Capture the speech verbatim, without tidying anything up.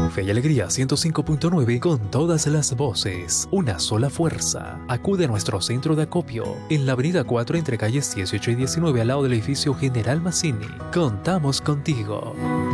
Fe y Alegría ciento cinco punto nueve con todas las voces, una sola fuerza. Acude a nuestro centro de acopio en la avenida cuatro entre calles dieciocho y diecinueve al lado del edificio General Mazzini. Contamos contigo.